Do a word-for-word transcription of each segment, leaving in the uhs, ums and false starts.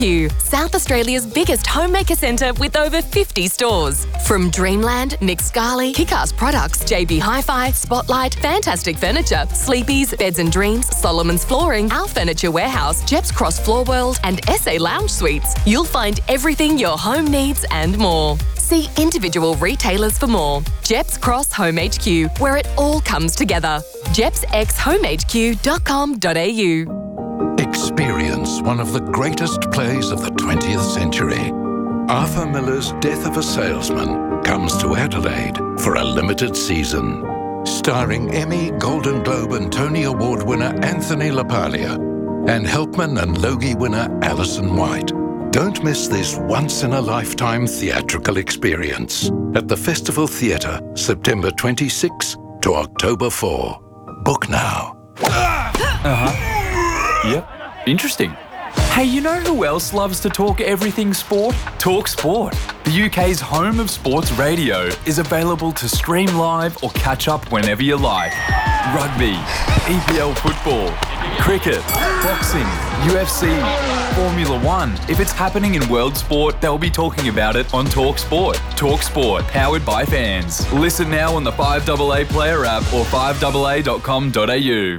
You, South Australia's biggest homemaker centre with over fifty stores. From Dreamland, Nick Scali, Kick-Ass Products, J B Hi-Fi, Spotlight, Fantastic Furniture, Sleepy's, Beds and Dreams, Solomon's Flooring, Our Furniture Warehouse, Jeps Cross Floor World and S A Lounge Suites. You'll find everything your home needs and more. See individual retailers for more. Jeps Cross Home H Q, where it all comes together. jeps x home h q dot com dot a u. Experience one of the greatest plays of the twentieth century. Arthur Miller's Death of a Salesman comes to Adelaide for a limited season. Starring Emmy, Golden Globe and Tony Award winner Anthony LaPaglia and Helpman and Logie winner Alison White. Don't miss this once-in-a-lifetime theatrical experience at the Festival Theatre, September twenty-sixth to October fourth. Book now. Uh-huh. Yep. Interesting. Hey, you know who else loves to talk everything sport? Talk Sport. The U K's home of sports radio is available to stream live or catch up whenever you like. Rugby, E P L football, cricket, boxing, U F C, Formula One. If it's happening in world sport, they'll be talking about it on Talk Sport. Talk Sport, powered by fans. Listen now on the five A A Player app or five A A dot com dot a u.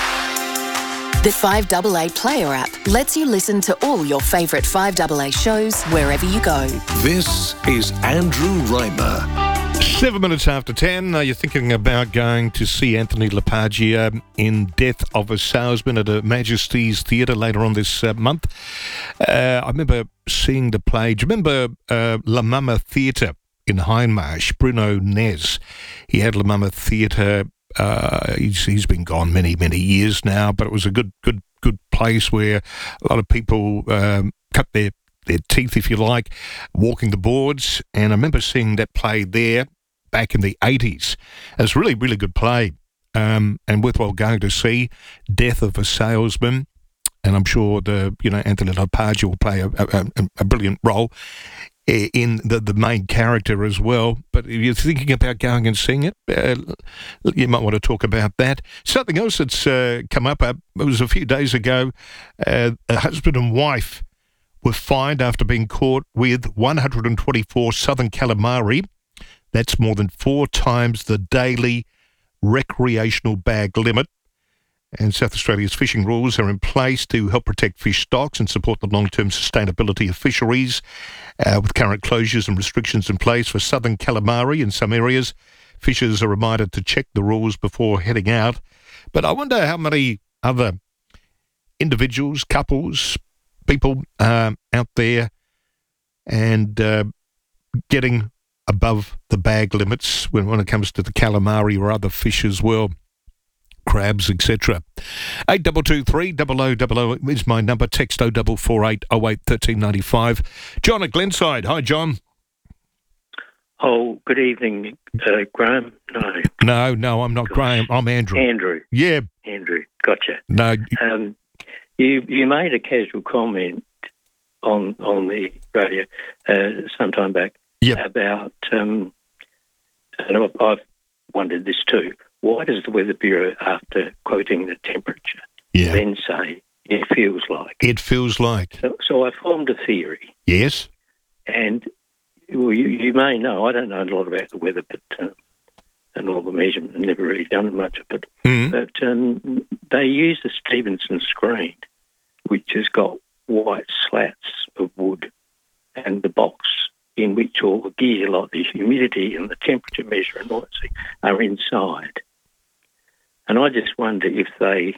The five A A Player app lets you listen to all your favourite five A A shows wherever you go. This is Andrew Reimer. Seven minutes after ten, uh, you're thinking about going to see Anthony LaPaglia in Death of a Salesman at a Majesty's Theatre later on this uh, month. Uh, I remember seeing the play. Do you remember uh, La Mama Theatre in Hindmarsh? Bruno Nez. He had La Mama Theatre. Uh, he's he's been gone many many years now, but it was a good good good place where a lot of people um, cut their their teeth, if you like, walking the boards. And I remember seeing that play there back in the eighties. It was a really really good play, um, and worthwhile going to see. Death of a Salesman, and I'm sure the you know Anthony LaPaglia will play a, a, a brilliant role in the, the main character as well. But if you're thinking about going and seeing it, uh, you might want to talk about that. Something else that's uh, come up, uh, it was a few days ago, uh, a husband and wife were fined after being caught with one hundred twenty-four southern calamari. That's more than four times the daily recreational bag limit. And South Australia's fishing rules are in place to help protect fish stocks and support the long-term sustainability of fisheries. Uh, with current closures and restrictions in place for southern calamari in some areas, fishers are reminded to check the rules before heading out. But I wonder how many other individuals, couples, people uh, out there and uh, getting above the bag limits when, when it comes to the calamari or other fish as well. Crabs, et cetera. Eight double two three double o double o is my number. Text oh double four eight oh eight thirteen ninety five. John at Glenside. Hi, John. Oh, good evening, uh, Graham. No, no, no, I'm not Gosh. Graham. I'm Andrew. Andrew. Yeah, Andrew. Gotcha. No, um, you you made a casual comment on on the radio uh, some time back yep. about, um, and I've, I've wondered this too. Why does the Weather Bureau, after quoting the temperature, yeah. then say it feels like? It feels like. So, so I formed a theory. Yes. And well, you, you may know, I don't know a lot about the weather, but um, and all the measurement, I've never really done much of it. Mm. But um, they use the Stevenson screen, which has got white slats of wood, and the box in which all the gear, like the humidity and the temperature measure and all that, are inside. And I just wonder if they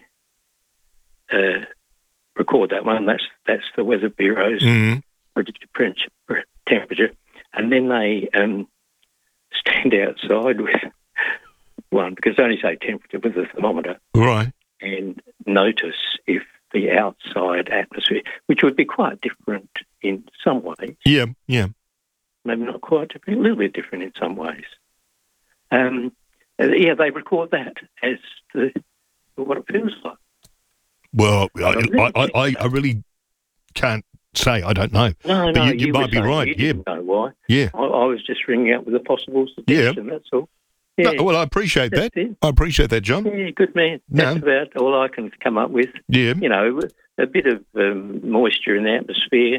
uh, record that one. That's that's the Weather Bureau's mm. predicted temperature, and then they um, stand outside with one, because they only say temperature with a thermometer, right, and notice if the outside atmosphere, which would be quite different in some ways. Yeah, yeah. Maybe not quite different, a little bit different in some ways. Um, yeah, they record that as the, what it feels like. Well, I, I, I, I really can't say. I don't know. No, but no, you, you, you might be right. You yeah. didn't know why. Yeah. I, I was just ringing out with a possible suggestion, yeah. That's all. Yeah. No, well, I appreciate That's that. it. I appreciate that, John. Yeah, good man. That's no. about all I can come up with. Yeah. You know, a bit of um, moisture in the atmosphere,